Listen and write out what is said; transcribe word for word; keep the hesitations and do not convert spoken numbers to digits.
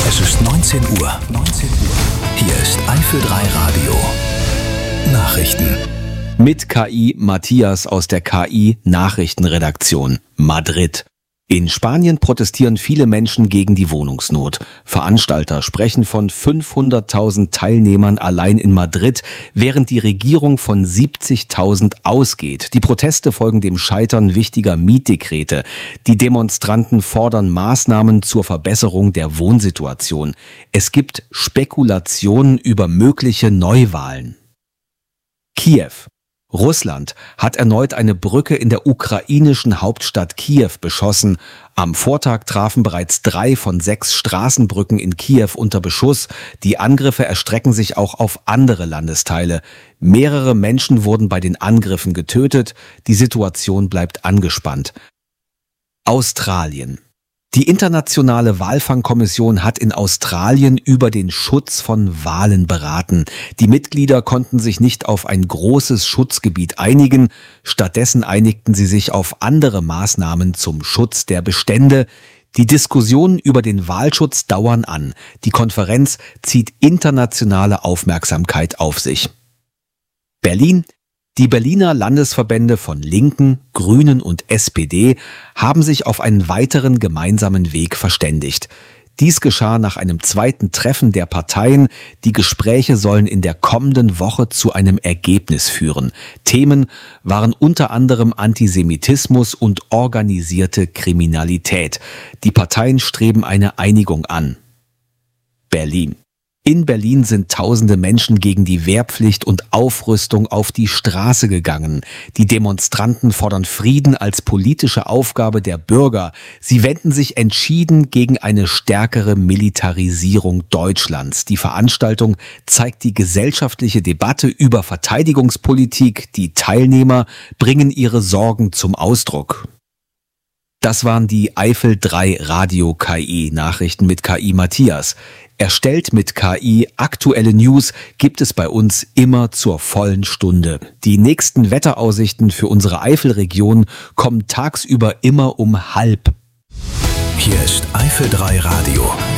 Es ist neunzehn Uhr. neunzehn Uhr. Hier ist Eifel drei Radio. Nachrichten. Mit K I Matthias aus der K I-Nachrichtenredaktion Madrid. In Spanien protestieren viele Menschen gegen die Wohnungsnot. Veranstalter sprechen von fünfhunderttausend Teilnehmern allein in Madrid, während die Regierung von siebzigtausend ausgeht. Die Proteste folgen dem Scheitern wichtiger Mietdekrete. Die Demonstranten fordern Maßnahmen zur Verbesserung der Wohnsituation. Es gibt Spekulationen über mögliche Neuwahlen. Kiew. Russland hat erneut eine Brücke in der ukrainischen Hauptstadt Kiew beschossen. Am Vortag trafen bereits drei von sechs Straßenbrücken in Kiew unter Beschuss. Die Angriffe erstrecken sich auch auf andere Landesteile. Mehrere Menschen wurden bei den Angriffen getötet. Die Situation bleibt angespannt. Australien. Die internationale Walfangkommission hat in Australien über den Schutz von Walen beraten. Die Mitglieder konnten sich nicht auf ein großes Schutzgebiet einigen. Stattdessen einigten sie sich auf andere Maßnahmen zum Schutz der Bestände. Die Diskussionen über den Walschutz dauern an. Die Konferenz zieht internationale Aufmerksamkeit auf sich. Berlin. Die Berliner Landesverbände von Linken, Grünen und S P D haben sich auf einen weiteren gemeinsamen Weg verständigt. Dies geschah nach einem zweiten Treffen der Parteien. Die Gespräche sollen in der kommenden Woche zu einem Ergebnis führen. Themen waren unter anderem Antisemitismus und organisierte Kriminalität. Die Parteien streben eine Einigung an. Berlin. In Berlin sind tausende Menschen gegen die Wehrpflicht und Aufrüstung auf die Straße gegangen. Die Demonstranten fordern Frieden als politische Aufgabe der Bürger. Sie wenden sich entschieden gegen eine stärkere Militarisierung Deutschlands. Die Veranstaltung zeigt die gesellschaftliche Debatte über Verteidigungspolitik. Die Teilnehmer bringen ihre Sorgen zum Ausdruck. Das waren die Eifel drei Radio K I-Nachrichten mit K I Matthias. Erstellt mit K I, aktuelle News gibt es bei uns immer zur vollen Stunde. Die nächsten Wetteraussichten für unsere Eifelregion kommen tagsüber immer um halb. Hier ist Eifel drei Radio.